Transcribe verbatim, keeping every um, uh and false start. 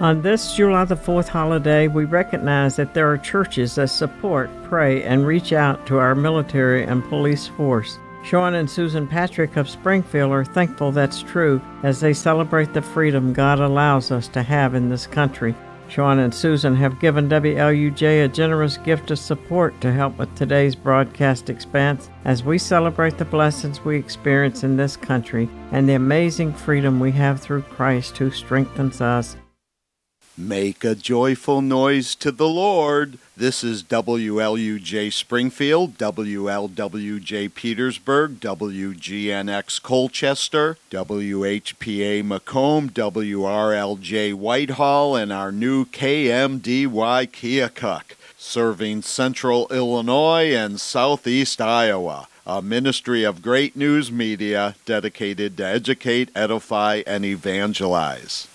On this July the fourth holiday, we recognize that there are churches that support, pray, and reach out to our military and police force. Sean and Susan Patrick of Springfield are thankful that's true as they celebrate the freedom God allows us to have in this country. Sean and Susan have given W L U J a generous gift of support to help with today's broadcast expanse as we celebrate the blessings we experience in this country and the amazing freedom we have through Christ who strengthens us. Make a joyful noise to the Lord. This is W L U J Springfield, W L W J Petersburg, W G N X Colchester, W H P A Macomb, W R L J Whitehall, and our new K M D Y Keokuk, serving Central Illinois and Southeast Iowa. A ministry of great news media dedicated to educate, edify, and evangelize.